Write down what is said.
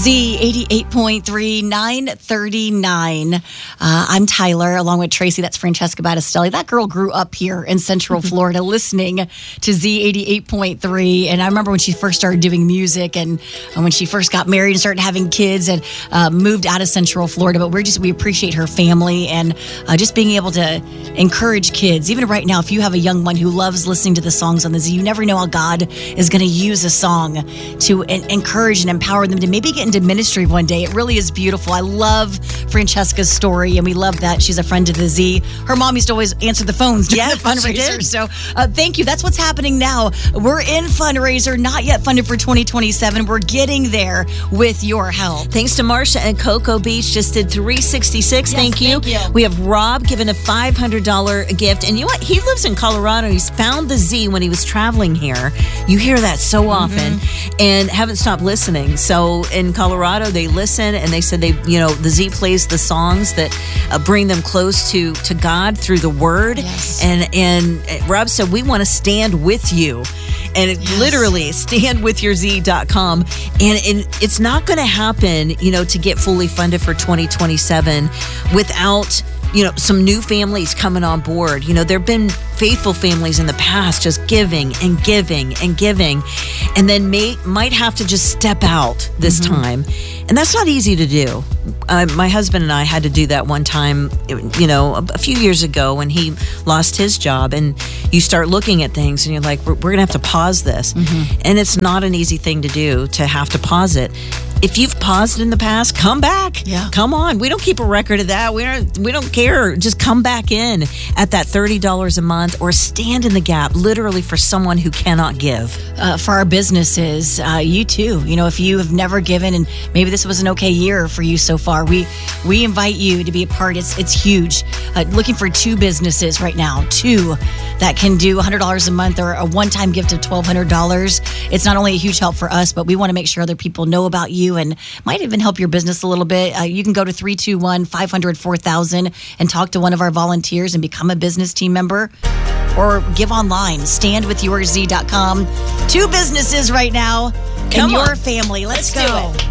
Z 88.3, 939. I'm Tyler, along with Tracy. That's Francesca Battistelli. That girl grew up here in Central Florida listening to Z 88.3. And I remember when she first started doing music and when she first got married and started having kids and moved out of Central Florida. But we appreciate her family and just being able to encourage kids. Even right now, if you have a young one who loves listening to the songs on the Z, you never know how God is going to use a song to encourage and empower them to maybe get into ministry one day. It really is beautiful. I love Francesca's story, and we love that she's a friend of the Z. Her mom used to always answer the phones during the fundraiser. So thank you. That's what's happening now. We're in fundraiser, not yet funded for 2027. We're getting there with your help. Thanks to Marsha and Cocoa Beach. Just did $366. Yes, thank you. We have Rob giving a $500 gift. And you know what? He lives in Colorado. He's found the Z when he was traveling here. You hear that so often and haven't stopped listening. So in Colorado, they listen and they said the Z plays the songs that bring them close to God through the Word. Yes. And Rob said, we want to stand with you. And literally standwithyourz.com. And it's not going to happen, to get fully funded for 2027 without some new families coming on board. There have been faithful families in the past just giving and giving and giving, and then might have to just step out this time. And that's not easy to do. My husband and I had to do that one time, a few years ago when he lost his job, and you start looking at things and you're like, we're going to have to pause this. And it's not an easy thing to do, to have to pause it. If you've paused in the past, come back. Yeah. Come on. We don't keep a record of that. We don't care. Just come back in at that $30 a month, or stand in the gap literally for someone who cannot give. For our businesses, you too. If you have never given and maybe this was an okay year for you so far, we invite you to be a part. It's huge. Looking for 2 businesses right now, 2 that can do $100 a month or a one-time gift of $1,200. It's not only a huge help for us, but we want to make sure other people know about you and might even help your business a little bit. You can go to 321-500-4000 and talk to one of our volunteers and become a business team member, or give online, standwithyourz.com. 2 businesses right now in your family. Let's go. Do it.